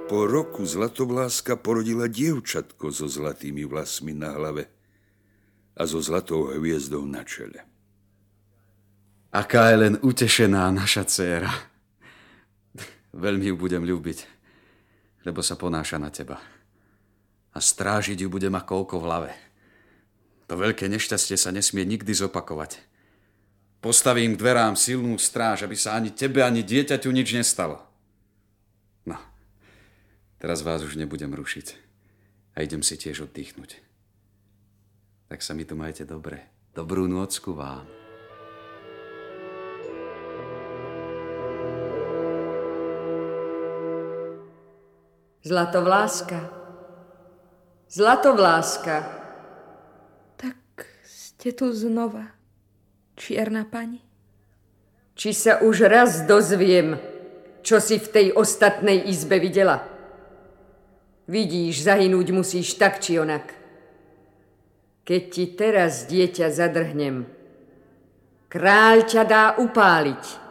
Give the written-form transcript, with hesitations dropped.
Po roku Zlatovláska porodila dievčatko so zlatými vlasmi na hlave a so zlatou hviezdou na čele. Aká je len utešená naša dcéra. Veľmi ju budem ľúbiť, lebo sa ponáša na teba. A strážiť ju budem ako oko v hlave. To veľké nešťastie sa nesmie nikdy zopakovať. Postavím k dverám silnú stráž, aby sa ani tebe, ani dieťaťu nič nestalo. No, teraz vás už nebudem rušiť. A idem si tiež oddychnúť. Tak sa mi tu majte dobre. Dobrú nôcku vám. Zlatovláska. Zlatovláska. Tak ste tu znova, čierna pani? Či sa už raz dozviem, čo si v tej ostatnej izbe videla? Vidíš, zahynúť musíš tak či onak. Keď ti teraz dieťa zadrhnem, kráľ ťa dá upáliť.